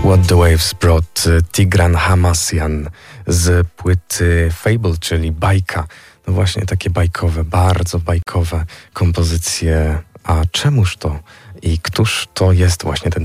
What the Waves Brought, Tigran Hamasyan z płyty Fable, czyli bajka. No właśnie takie bajkowe, bardzo bajkowe kompozycje. A czemuż to i któż to jest właśnie ten